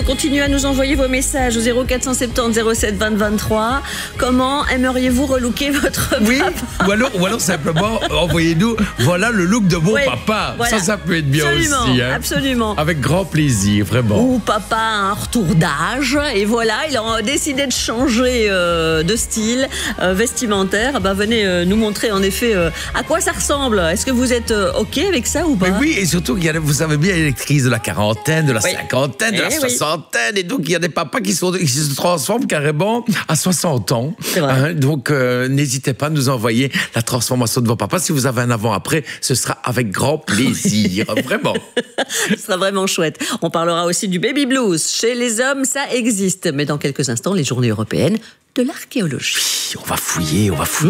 continuez à nous envoyer vos messages au 0470 07 20 23. Comment aimeriez-vous relooker votre papa? Oui, ou alors simplement envoyez-nous, voilà le look de mon papa. Voilà. Ça peut être bien Absolument, aussi. Hein. Absolument. Avec grand plaisir, vraiment. Ou papa a un retour d'âge et voilà, il a décidé de changer de style vestimentaire. Venez nous montrer en effet à quoi ça ressemble. Est-ce que vous êtes OK avec ça ou pas? Mais oui, et surtout, vous savez bien, il y a les crises de la quarantaine, de la cinquantaine, de la soixantaine. Et donc, il y a des papas qui se transforment carrément à 60 ans. C'est vrai. Hein, donc, n'hésitez pas à nous envoyer la transformation de vos papas. Si vous avez un avant-après, ce sera avec grand plaisir. Vraiment. Ce sera vraiment chouette. On parlera aussi du baby blues. Chez les hommes, ça existe. Mais dans quelques instants, les journées européennes de l'archéologie. Oui, on va fouiller.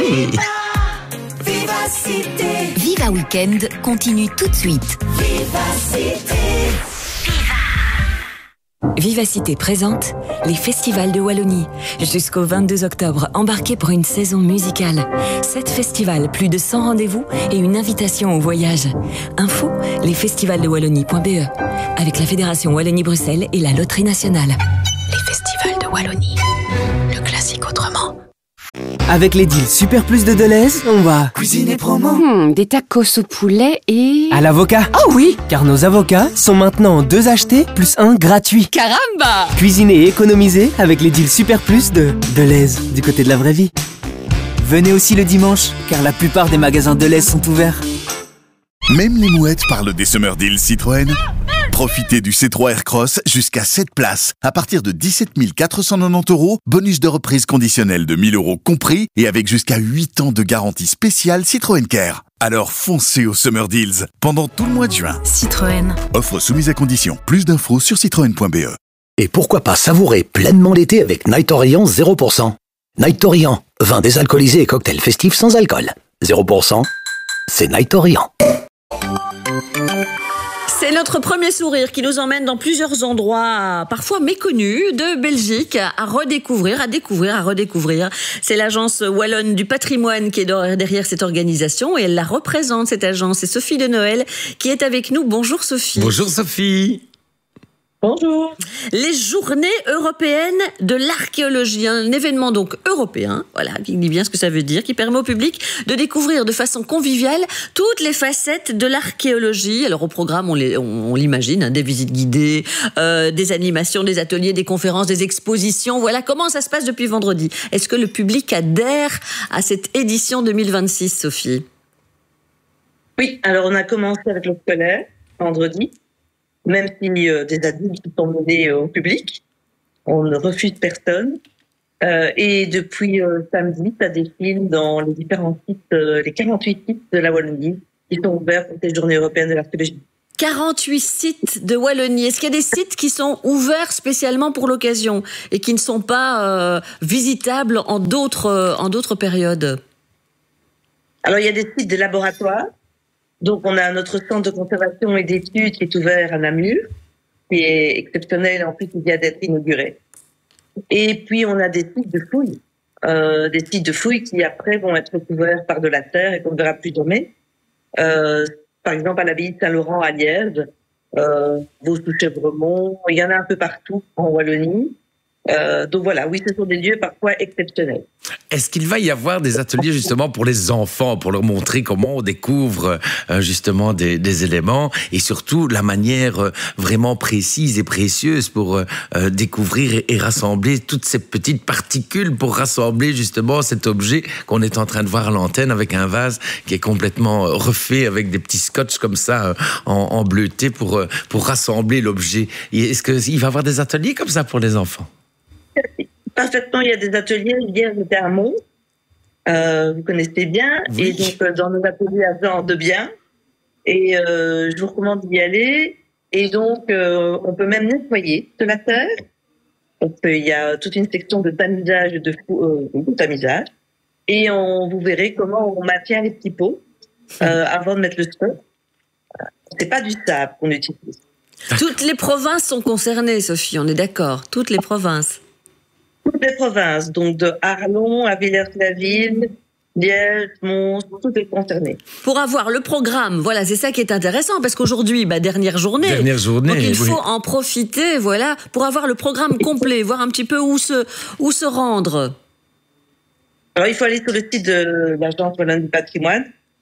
Vivacité. Viva Weekend continue tout de suite. Vivacité. Vivacité présente les festivals de Wallonie. Jusqu'au 22 octobre, embarquez pour une saison musicale. 7 festivals, plus de 100 rendez-vous et une invitation au voyage. Info, lesfestivalsdewallonie.be. Avec la Fédération Wallonie-Bruxelles et la Loterie Nationale. Les festivals de Wallonie. Le classique autrement. Avec les deals Super Plus de Deleuze, on va Cuisiner promo. Des tacos au poulet et... à l'avocat. Oh oui! Car nos avocats sont maintenant 2 achetés plus 1 gratuit. Caramba! Cuisiner et économiser avec les deals Super Plus de Deleuze, du côté de la vraie vie. Venez aussi le dimanche, car la plupart des magasins Deleuze sont ouverts. Même les mouettes parlent des Summer Deals Citroën. Profitez du C3 Aircross jusqu'à 7 places à partir de 17 490 €, bonus de reprise conditionnel de 1 000 € compris et avec jusqu'à 8 ans de garantie spéciale Citroën Care. Alors foncez aux Summer Deals pendant tout le mois de juin. Citroën. Offre soumise à condition. Plus d'infos sur citroën.be. Et pourquoi pas savourer pleinement l'été avec Night Orient 0%. Night Orient, vin désalcoolisé et cocktail festif sans alcool. 0%, c'est Night Orient. C'est notre premier sourire qui nous emmène dans plusieurs endroits parfois méconnus de Belgique à redécouvrir. C'est l'agence wallonne du patrimoine qui est derrière cette organisation et elle la représente, cette agence. C'est Sophie de Noël qui est avec nous. Bonjour Sophie. Bonjour Sophie. Bonjour. Les journées européennes de l'archéologie, un événement donc européen, voilà, qui dit bien ce que ça veut dire, qui permet au public de découvrir de façon conviviale toutes les facettes de l'archéologie. Alors au programme, on l'imagine, hein, des visites guidées, des animations, des ateliers, des conférences, des expositions. Voilà comment ça se passe depuis vendredi. Est-ce que le public adhère à cette édition 2026, Sophie? Oui, alors on a commencé avec le scolaire vendredi. Même si des adultes sont menés au public, on ne refuse personne. Et depuis samedi, ça défile dans les différents sites, les 48 sites de la Wallonie qui sont ouverts pour ces journées européennes de l'archéologie. 48 sites de Wallonie. Est-ce qu'il y a des sites qui sont ouverts spécialement pour l'occasion et qui ne sont pas visitables en d'autres périodes? Alors, il y a des sites de laboratoires. Donc, on a notre centre de conservation et d'études qui est ouvert à Namur, qui est exceptionnel, en plus, il vient d'être inauguré. Et puis, on a des sites de fouilles qui, après, vont être couverts par de la terre et qu'on ne verra plus jamais. Par exemple, à l'abbaye de Saint-Laurent à Liège, Vaux-sous-Chèvremont, il y en a un peu partout en Wallonie. Donc voilà, oui, ce sont des lieux parfois exceptionnels. Est-ce qu'il va y avoir des ateliers justement pour les enfants, pour leur montrer comment on découvre justement des éléments et surtout la manière vraiment précise et précieuse pour découvrir et rassembler toutes ces petites particules pour rassembler justement cet objet qu'on est en train de voir à l'antenne avec un vase qui est complètement refait avec des petits scotch comme ça en bleuté pour rassembler l'objet. Est-ce qu'il va y avoir des ateliers comme ça pour les enfants? Parfaitement, il y a des ateliers. Hier, j'étais à Mont, vous connaissez bien, oui. Et donc dans nos ateliers à Jean de Bien. Et je vous recommande d'y aller. Et donc, on peut même nettoyer de la terre. Donc, il y a toute une section de tamisage, de tamisage. Et vous verrez comment on maintient les petits pots avant de mettre le stock. C'est pas du sable qu'on utilise. Toutes les provinces sont concernées, Sophie, on est d'accord. Toutes les provinces. Toutes les provinces, donc de Arlon à Villers-la-Ville, Liège, Mons, tout est concerné. Pour avoir le programme, voilà, c'est ça qui est intéressant, parce qu'aujourd'hui, dernière journée. Donc il faut en profiter, voilà, pour avoir le programme complet, voir un petit peu où se rendre. Alors, il faut aller sur le site de l'Agence wallonne du patrimoine,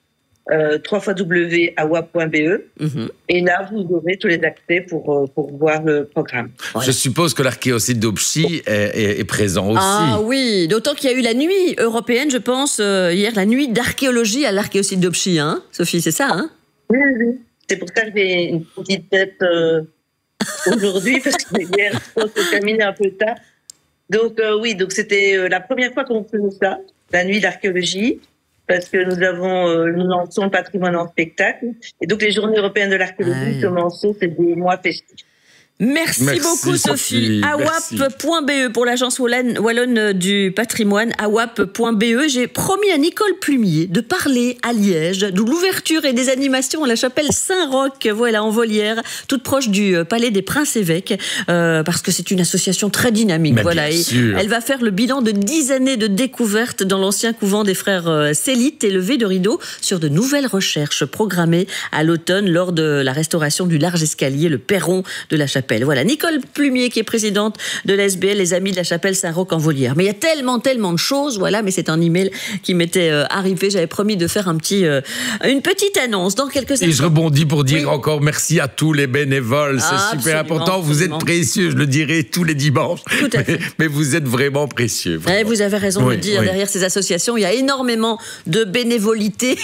www.awap.be. Et là, vous aurez tous les accès pour voir le programme. Je suppose que l'archéosite d'Opchy est présent aussi. Ah oui, d'autant qu'il y a eu la nuit européenne, je pense, hier, la nuit d'archéologie à l'archéosite d'Opchy, hein, Sophie, c'est ça, hein? Oui. C'est pour ça que j'ai une petite tête aujourd'hui, parce que hier, on s'est terminé un peu tard. Donc donc c'était la première fois qu'on faisait ça, la nuit d'archéologie. Parce que nous lançons le patrimoine en spectacle. Et donc, les journées européennes de l'archéologie commencent, c'est des mois festifs. Merci beaucoup, Sophie. awap.be pour l'Agence wallonne du patrimoine, awap.be. J'ai promis à Nicole Plumier de parler à Liège de l'ouverture et des animations à la chapelle Saint-Roch, voilà, en Volière, toute proche du Palais des Princes-Évêques, parce que c'est une association très dynamique. Voilà, et elle va faire le bilan de 10 années de découverte dans l'ancien couvent des frères Célites et lever de rideau sur de nouvelles recherches programmées à l'automne lors de la restauration du large escalier, le perron de la chapelle. Voilà, Nicole Plumier qui est présidente de l'ASBL, les Amis de la Chapelle Saint-Roch en Volière. Mais il y a tellement de choses, voilà, mais c'est un email qui m'était arrivé. J'avais promis de faire une petite annonce dans quelques instants. Et je rebondis pour dire encore merci à tous les bénévoles. C'est super important. Vous êtes précieux, je le dirai tous les dimanches. Tout à fait. Mais vous êtes vraiment précieux. Vraiment. Vous avez raison de le dire. Derrière ces associations, il y a énormément de bénévolité,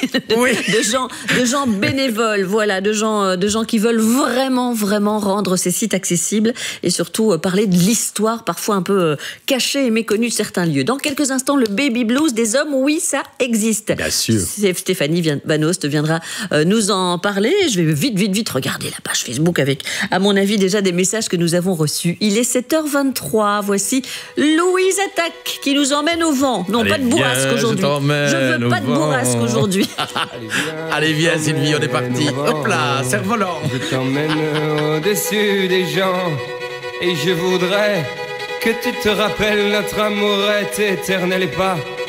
de gens bénévoles, voilà, de gens qui veulent vraiment rendre ces sites accessibles et surtout parler de l'histoire parfois un peu cachée et méconnue de certains lieux. Dans quelques instants, le baby blues des hommes, oui, ça existe. Bien sûr. Stéphanie Banost viendra nous en parler. Je vais vite regarder la page Facebook avec, à mon avis, déjà des messages que nous avons reçus. Il est 7h23. Voici Louise Attaque qui nous emmène au vent. Non, pas de bourrasque aujourd'hui. Je veux pas de bourrasque aujourd'hui. Allez, viens Sylvie, on est parti. Hop là, cerf-volant. Je t'emmène au-dessus des gens et je voudrais que tu te rappelles notre amour est éternel et pas